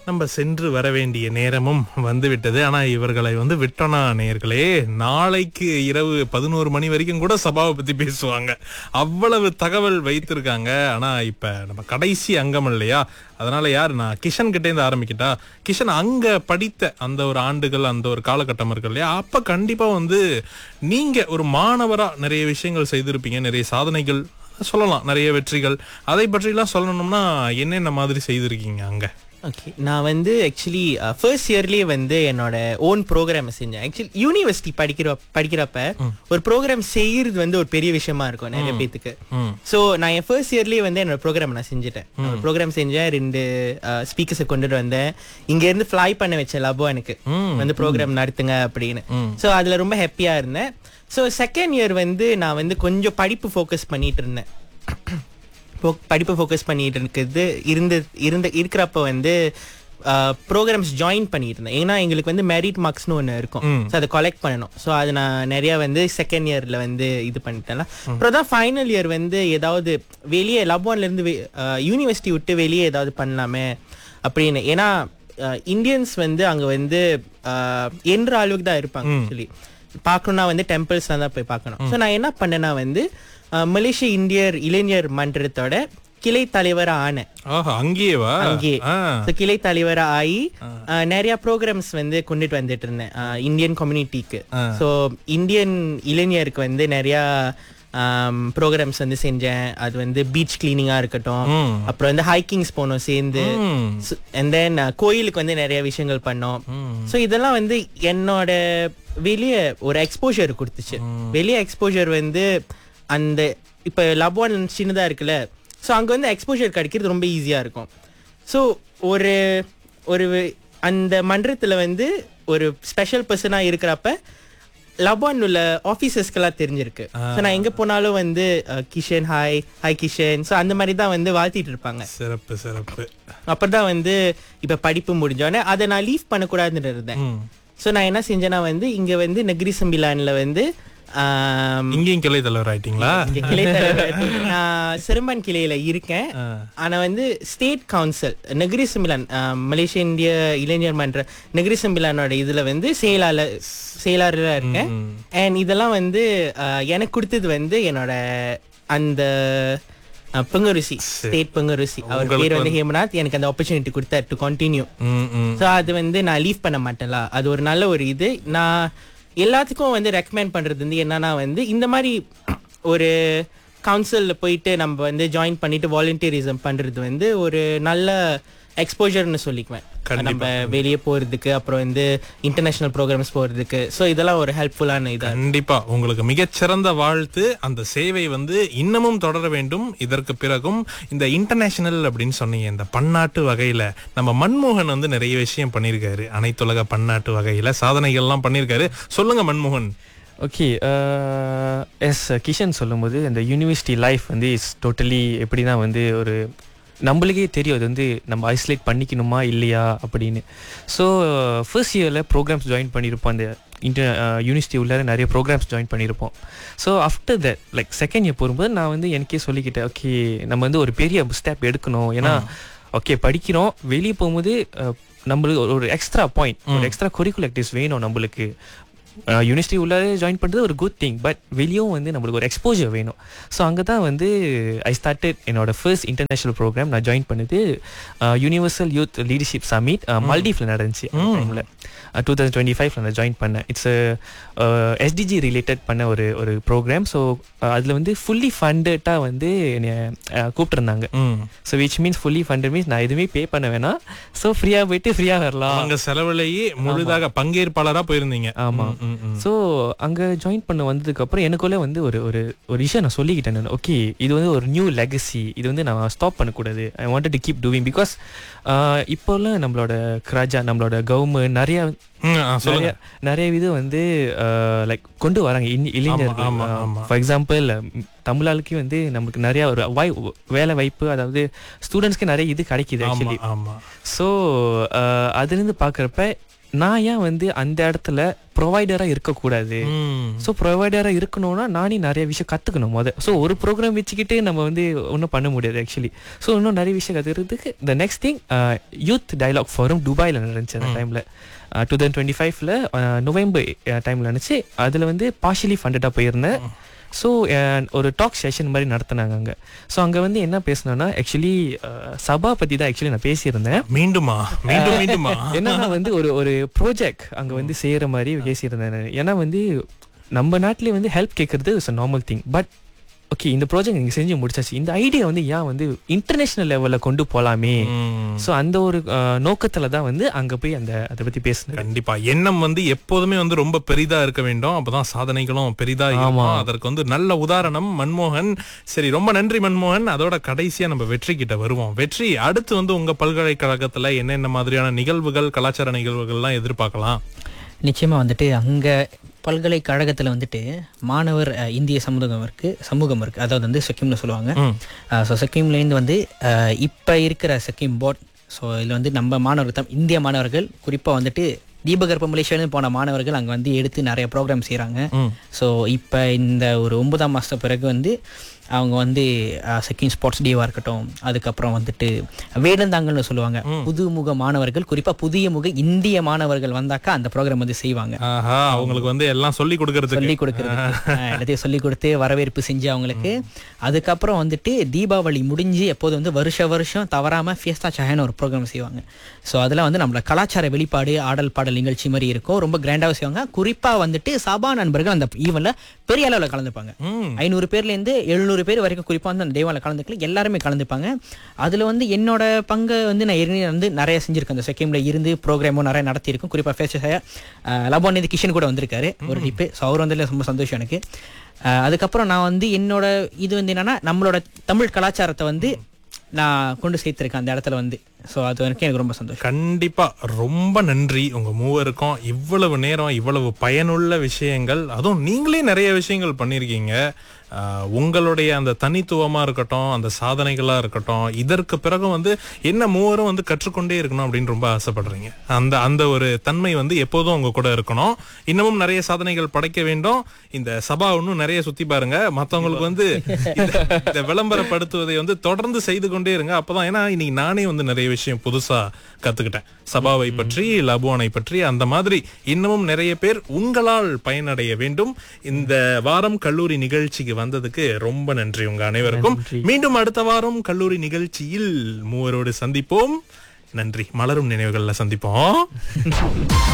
நம்ம சென்று வர வேண்டிய நேரமும் வந்துவிட்டது. ஆனா இவர்களை விட்டோனா நேயர்களே, நாளைக்கு இரவு 11 மணி வரைக்கும் கூட சபாவை பத்தி பேசுவாங்க. அவ்வளவு தகவல் வைத்திருக்காங்க. ஆனா இப்ப நம்ம கடைசி அங்கம் இல்லையா, அதனால நான் கிஷன் கிட்டே இருந்து ஆரம்பிக்கிட்டா. கிஷன், அங்க படித்த அந்த ஒரு ஆண்டுகள், அந்த ஒரு காலகட்டம் இருக்கு இல்லையா, அப்ப கண்டிப்பா நீங்க ஒரு மாணவரா நிறைய விஷயங்கள் செய்திருப்பீங்க, நிறைய சாதனைகள் சொல்லலாம், நிறைய வெற்றிகள். அதை பற்றிலாம் சொல்லணும்னா என்னென்ன மாதிரி செய்திருக்கீங்க அங்க? ஓகே, நான் ஆக்சுவலி ஃபர்ஸ்ட் இயர்லயே என்னோட ஓன் ப்ரோக்ராம் செஞ்சேன். ஆக்சுவலி யூனிவர்சிட்டி படிக்கிறப்ப ஒரு ப்ரோக்ராம் செய்யறது ஒரு பெரிய விஷயமா இருக்கும் நிறைய பேத்துக்கு. ஸோ நான் என் ஃபர்ஸ்ட் இயர்லயே என்னோட ப்ரோக்ராம் நான் செஞ்சுட்டேன். ப்ரோக்ராம் செஞ்சேன், 2 ஸ்பீக்கர்ஸை கொண்டுட்டு வந்தேன். இங்க இருந்து ஃபிளை பண்ண வச்ச லபோ எனக்கு ப்ரோக்ராம் நடத்துங்க அப்படின்னு. ஸோ அதுல ரொம்ப ஹாப்பியா இருந்தேன். ஸோ செகண்ட் இயர் நான் கொஞ்சம் படிப்பு ஃபோக்கஸ் பண்ணிட்டு இருந்தேன். படிப்பு ஃபோக்கஸ் பண்ணிட்டு இருக்கிறப்ப ப்ரோக்ராம்ஸ் ஜாயின் பண்ணிட்டு இருந்தேன். ஏன்னா எங்களுக்கு மெரிட் மார்க்ஸ்னு ஒன்று இருக்கும். ஸோ அதை கலெக்ட் பண்ணணும். ஸோ அது நான் நிறைய செகண்ட் இயர்ல இது பண்ணிட்டேன். அப்புறம் தான் ஃபைனல் இயர் ஏதாவது வெளியே லப்வான்ல இருந்து யூனிவர்சிட்டி விட்டு வெளியே ஏதாவது பண்ணலாமே அப்படின்னு. ஏன்னா இந்தியன்ஸ் அங்க என்ற அளவுக்கு தான் இருப்பாங்க. ஆக்சுவலி பார்க்கணும்னா டெம்பிள்ஸ் தான் போய் பார்க்கணும். ஸோ நான் என்ன பண்ணேன்னா மலேசிய இந்தியர் இளைஞர் மன்றத்தோட கிளை தலைவரா ஆனேன். கிளை தலைவரா ஆகி நிறைய ப்ரோக்ராம்ஸ் கொண்டுட்டு வந்துட்டு இருந்தேன் இந்தியன் கம்யூனிட்டிக்கு. ஸோ இந்தியன் இளைஞருக்கு நிறைய ப்ரோக்ராம்ஸ் செஞ்சேன். அது பீச் கிளீனிங்கா இருக்கட்டும், அப்புறம் ஹைக்கிங்ஸ் போனோம் சேர்ந்து, அண்ட் தென் கோயிலுக்கு நிறைய விஷயங்கள் பண்ணோம். ஸோ இதெல்லாம் என்னோட வெளியே ஒரு எக்ஸ்போஷர் கொடுத்துச்சு. வெளியே எக்ஸ்போஷர் அந்த இப்ப லப்வான் சின்னதா இருக்குல்ல, ஸோ அங்க எக்ஸ்போஷர் கிடைக்கிறது ரொம்ப ஈஸியா இருக்கும். ஸோ ஒரு ஒரு அந்த மன்றத்துல ஒரு ஸ்பெஷல் பர்சனா இருக்கிறப்ப லப்வான் உள்ள ஆபீசர்ஸ்க்கெல்லாம் தெரிஞ்சிருக்கு. ஸோ நான் எங்க போனாலும் கிஷன் ஹாய் கிஷன், ஸோ அந்த மாதிரி தான் வாழ்த்திட்டு இருப்பாங்க. சிறப்பு சிறப்பு. அப்பதான் இப்ப படிப்பு முடிஞ்சோடனே அதை நான் லீவ் பண்ணக்கூடாதுன்னு இருந்தேன். ஸோ நான் என்ன செஞ்சேன்னா இங்க நெகிரி சம்பிலான்ல இங்கேயும் கிளை தலைவர் ஆயிட்டீங்களா? கிளை தலைவர் நான் சிறுமன் கிளையில இருக்கேன். ஆனா ஸ்டேட் கவுன்சில் நெகிரி சம்பிலான், மலேசிய இந்திய இளைஞர் மன்ற நெகிரி சம்பிலானோட இதுல செயலாளரா இருக்கேன். அண்ட் இதெல்லாம் எனக்கு கொடுத்தது என்னோட அந்த பங்குரிசி, ஸ்டேட் பங்குரிசி, அவர் பேர் ஹேமநாத், எனக்கு அந்த ஆப்பர்ச்சுனிட்டி கொடுத்தார் டு கண்டினியூ. ஸோ அது நான் லீவ் பண்ண மாட்டேன்ல, அது ஒரு நல்ல ஒரு இது. நான் எல்லாத்துக்கும் ரெக்கமெண்ட் பண்றது என்னன்னா இந்த மாதிரி ஒரு கவுன்சில்ல போயிட்டு நம்ம ஜாயின் பண்ணிட்டு வாலண்டியரிசம் பண்றது ஒரு நல்ல எக்ஸ்போஜர்னு சொல்லிக்குவேன். நம்ம வெளியே போறதுக்கு, அப்புறம் இன்டர்நேஷனல் ப்ரோக்ராம்ஸ் போறதுக்கு. ஸோ இதெல்லாம் ஒரு ஹெல்ப்ஃபுல்லான இது. கண்டிப்பா உங்களுக்கு மிகச்சிறந்த வாழ்த்து. அந்த சேவை இன்னமும் தொடர வேண்டும். இதற்கு பிறகும் இந்த இன்டர்நேஷனல் அப்படின்னு சொன்னீங்க, இந்த பன்னாட்டு வகையில நம்ம மன்மோகன் நிறைய விஷயம் பண்ணியிருக்காரு. அனைத்துலக பன்னாட்டு வகையில சாதனைகள்லாம் பண்ணியிருக்காரு. சொல்லுங்க மன்மோகன். ஓகே, எஸ் கிஷன் சொல்லும்போது அந்த யூனிவர்சிட்டி லைஃப் இஸ் டோட்டலி எப்படின்னா ஒரு நம்மளுக்கே தெரியும் அது நம்ம ஐசோலேட் பண்ணிக்கணுமா இல்லையா அப்படின்னு. ஸோ ஃபர்ஸ்ட் இயரில் ப்ரோக்ராம்ஸ் ஜாயின் பண்ணியிருப்போம். அந்த யூனிவர்சிட்டி உள்ள நிறைய ப்ரோக்ராம்ஸ் ஜாயின் பண்ணியிருப்போம். So after that like second year போகும்போது நான் எனக்கே சொல்லிக்கிட்டேன், ஓகே நம்ம ஒரு பெரிய ஸ்டெப் எடுக்கணும். ஏன்னா ஓகே படிக்கிறோம், வெளியே போகும்போது நம்மளுக்கு ஒரு எக்ஸ்ட்ரா பாயிண்ட், ஒரு எக்ஸ்ட்ரா கரிக்குலர் ஆக்டிவிட்டிஸ் வேணும் நம்மளுக்கு. யூனிவர்சிட்டி உள்ள ஜாயின் பண்ணுறது ஒரு குட் திங், பட் வெளியும் நம்மளுக்கு ஒரு எக்ஸ்போஜர் வேணும். ஸோ அங்கே தான் ஐ ஸ்டார்டட் என்னோட ஃபர்ஸ்ட் இன்டர்நேஷ்னல் ப்ரோக்ராம். நான் ஜாயின் பண்ணது யூனிவர்சல் யூத் லீடர்ஷிப் சமிட் மால்டீவ்ல நடந்துச்சு. டைமில் 2025 நான் ஜாயின் பண்ணேன். இட்ஸ் எஸ்டிஜி ரிலேட்டட் பண்ண ஒரு ப்ரோக்ராம். ஸோ அதில் ஃபுல்லி ஃபண்டடாக என்னை கூப்பிட்டுருந்தாங்க. So which means fully funded means நான் எதுவுமே பே பண்ண வேணாம். ஸோ ஃப்ரீயாக போயிட்டு ஃப்ரீயாக வரலாம். அங்கே செலவுலேயே முழுதாக பங்கேற்பாளராக போயிருந்தீங்க. ஆமாம். ஸோ அங்கே ஜாயின் பண்ண வந்ததுக்கப்புறம் எனக்குள்ளே ஒரு விஷயம் நான் சொல்லிக்கிட்டேன். நான் ஓகே இது ஒரு நியூ லெகசி, இது நான் ஸ்டாப் பண்ணக்கூடாது. I wanted to keep doing because இப்போல்லாம் நம்மளோட கிராஜா, நம்மளோட கவர்மெண்ட் நிறைய இது லைக் கொண்டு வராங்க இளைஞர்கள். ஃபார் எக்ஸாம்பிள் தமிழாளுக்கு நமக்கு நிறைய ஒரு வேலை வாய்ப்பு, அதாவது ஸ்டூடெண்ட்ஸ்க்கு நிறைய இது கிடைக்குது ஆக்சுவலி. ஸோ அதுலேருந்து பார்க்குறப்ப நான் ஏன் வந்து அந்த இடத்துல ப்ரொவைடராக இருக்கக்கூடாது. ஸோ ப்ரொவைடராக இருக்கணும்னா நானே நிறைய விஷயம் கற்றுக்கணும் ஸோ ஒரு ப்ரோக்ராம் வச்சுக்கிட்டு நம்ம வந்து ஒன்றும் பண்ண முடியாது ஆக்சுவலி. ஸோ இன்னும் நிறைய விஷயம் கற்றுக்கிறதுக்கு the next thing youth dialogue forum துபாயில் நடந்துச்சு அந்த டைமில் 2025 நவம்பர் டைமில் இருந்துச்சு. அதில் வந்து பார்ஷியலி ஃபண்டடாக போயிருந்தேன். ஸோ ஒரு டாக் செஷன் மாதிரி நடத்தினாங்க அங்கே. ஸோ அங்கே வந்து என்ன பேசினேன்னா ஆக்சுவலி சபா பற்றி தான் ஆக்சுவலி நான் பேசியிருந்தேன். மீண்டுமா என்னன்னா வந்து ஒரு ப்ராஜெக்ட் அங்கே வந்து செய்கிற மாதிரி பேசியிருந்தேன். ஏன்னா வந்து நம்ம நாட்டிலே வந்து ஹெல்ப் கேட்கறது it's a normal thing. But okay இந்த ப்ராஜெக்ட் நீங்கள் செஞ்சு முடிச்சாச்சு, இந்த ஐடியா வந்து ஏன் வந்து இன்டர்நேஷனல் லெவலில் கொண்டு போகலாமே. ஸோ அந்த ஒரு நோக்கத்தில் தான் வந்து அங்கே போய் அதை பற்றி பேசுனேன். கண்டிப்பா எண்ணம் வந்து எப்போதுமே வந்து ரொம்ப பெரிதா இருக்க வேண்டும், அப்பதான் சாதனைகளும் பெரிதா இருக்கும். அதற்கு வந்து நல்ல உதாரணம் மன்மோகன். சரி, ரொம்ப நன்றி மன்மோகன். அதோட கடைசியா நம்ம வெற்றி கிட்ட வருவோம். வெற்றி, அடுத்து வந்து உங்க பல்கலைக்கழகத்துல என்னென்ன மாதிரியான நிகழ்வுகள், கலாச்சார நிகழ்வுகள்லாம் எதிர்பார்க்கலாம்? நிச்சயமாக வந்துட்டு அங்கே பல்கலைக்கழகத்தில் வந்துட்டு மாணவர் இந்திய சமூகம் இருக்குது. அதாவது வந்து செக்கிம்னு சொல்லுவாங்க. ஸோ செக்கிம்லேருந்து வந்து இப்போ இருக்கிற செக்கிம் போர்ட். ஸோ இதில் வந்து நம்ம மாணவர்கள் இந்திய மாணவர்கள் குறிப்பாக வந்துட்டு தீபகற்ப மலேசியாவிலேருந்து போன மாணவர்கள் அங்கே வந்து எடுத்து நிறைய ப்ரோக்ராம் செய்கிறாங்க. ஸோ இப்போ இந்த ஒரு 9ஆம் மாதத்து பிறகு வந்து அவங்க வந்து செக்கிம் ஸ்போர்ட்ஸ் டேவாக இருக்கட்டும், அதுக்கப்புறம் வந்துட்டு வேடந்தாங்கல்னு சொல்லுவாங்க, புதுமுக மாணவர்கள் குறிப்பாக புதிய முக இந்திய மாணவர்கள் வந்தாக்கா அந்த ப்ரோக்ராம் வந்து செய்வாங்க. அவங்களுக்கு வந்து எல்லாம் சொல்லி கொடுக்கறது எல்லாத்தையும் சொல்லி கொடுத்து வரவேற்பு செஞ்சு அவங்களுக்கு. அதுக்கப்புறம் வந்துட்டு தீபாவளி முடிஞ்சு எப்போது வந்து வருஷம் தவறாமல் ஃபியஸ்டா சாயான்னு ஒரு ப்ரோக்ராம் செய்வாங்க. ஸோ அதில் வந்து நம்மளோட கலாச்சார வெளிப்பாடு, ஆடல் பாடல் நிகழ்ச்சி மாதிரி இருக்கும். ரொம்ப கிராண்டாக செய்வாங்க. குறிப்பாக வந்துட்டு சபா நண்பர்கள் அந்த ஈவெண்ட்ல பெரிய அளவில் கலந்துப்பாங்க. 500 பேர்லேருந்து 700 பேர் வரைக்கும் குறிப்பாக வந்து அந்த டேவால கலந்துக்கல எல்லாருமே கலந்துப்பாங்க. அதில் வந்து என்னோட பங்கு வந்து நான் ஏற்கனவே வந்து நிறைய செஞ்சிருக்கேன். அந்த செகண்ட்ல இருந்து ப்ரோக்ராமும் நிறைய நடத்தியிருக்கும். குறிப்பாக ஃபேஸாக லபோன் கிஷன் கூட வந்திருக்காரு ஒரு டிப்பு. ஸோ அவர் வந்து ரொம்ப சந்தோஷம் எனக்கு. அதுக்கப்புறம் நான் வந்து என்னோட இது வந்து என்னன்னா நம்மளோட தமிழ் கலாச்சாரத்தை வந்து நான் கொண்டு சேர்த்திருக்கேன் அந்த இடத்துல வந்து. ஸோ அது வரைக்கும் எனக்கு ரொம்ப சந்தோஷம். கண்டிப்பா ரொம்ப நன்றி உங்க மூவருக்கும். இவ்வளவு நேரம், இவ்வளவு பயனுள்ள விஷயங்கள், அதுவும் நீங்களே நிறைய விஷயங்கள் பண்ணியிருக்கீங்க. உங்களுடைய அந்த தனித்துவமா இருக்கட்டும், அந்த சாதனைகளா இருக்கட்டும், இதற்கு பிறகு வந்து என்ன மூவரும் வந்து கற்றுக்கொண்டே இருக்கணும் அப்படின்னு ரொம்ப ஆசைப்படுறீங்க. அந்த ஒரு தன்மை வந்து எப்போதும் உங்க கூட இருக்கணும். இன்னமும் நிறைய சாதனைகள் படைக்க வேண்டும். இந்த சபா இன்னும் நிறைய சுத்தி பாருங்க. மற்றவங்களுக்கு வந்து இந்த விளம்பரப்படுத்துவதை வந்து தொடர்ந்து செய்து கொண்டே இருங்க. அப்பதான், ஏன்னா இன்னைக்கு நானே வந்து நிறைய விஷயம் புதுசா கத்துக்கிட்டேன். சபாவை பற்றி, லபுவானை பற்றி. அந்த மாதிரி இன்னமும் நிறைய பேர் உங்களால் பயனடைய வேண்டும். இந்த வாரம் கல்லூரி நிகழ்ச்சிக்கு வந்ததுக்கு ரொம்ப நன்றி உங்க அனைவருக்கும். மீண்டும் அடுத்த வாரம் கல்லூரி நிகழ்ச்சியில் மூவரோடு சந்திப்போம். நன்றி. மலரும் நினைவுகள்ல சந்திப்போம்.